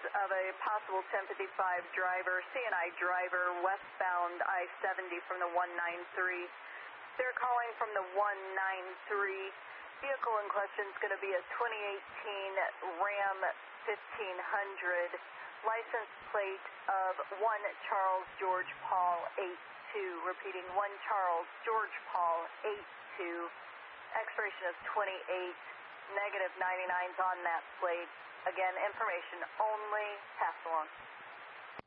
of a possible 1055 driver, CNI driver, westbound I-70 from the 193. They're calling from the 193. Vehicle in question is going to be a 2018 Ram 1500, license plate of 1 Charles George Paul 82. Repeating, 1 Charles George Paul 82. Expiration of 28. Negative 99s on that plate. Again, information only. Pass along.